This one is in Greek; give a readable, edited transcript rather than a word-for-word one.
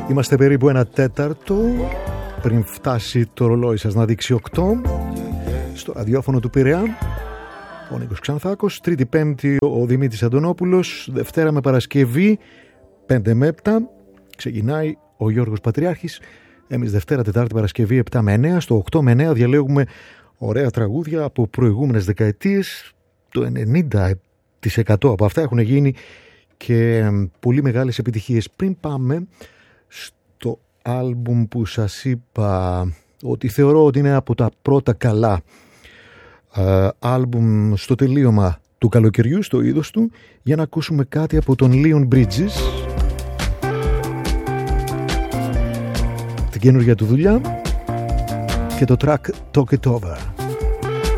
Είμαστε περίπου 1/4 πριν φτάσει το ρολόι σας να δείξει 8 στο ραδιόφωνο του Πειραιά. Ο Νίκος Ξανθάκος. Τρίτη Πέμπτη ο Δημήτρης Αντωνόπουλος. Δευτέρα με Παρασκευή 5 με 7 ξεκινάει ο Γιώργος Πατριάρχης. Εμείς Δευτέρα, Τετάρτη, Παρασκευή 7 με 9. Στο 8 με 9 διαλέγουμε ωραία τραγούδια από προηγούμενες δεκαετίες. Το 90% από αυτά έχουν γίνει και πολύ μεγάλες επιτυχίες. Πριν πάμε στο άλμπουμ που σας είπα ότι θεωρώ ότι είναι από τα πρώτα καλά άλμπουμ στο τελείωμα του καλοκαιριού, στο είδος του, για να ακούσουμε κάτι από τον Leon Bridges, την καινούργια του δουλειά και το track Talk It Over.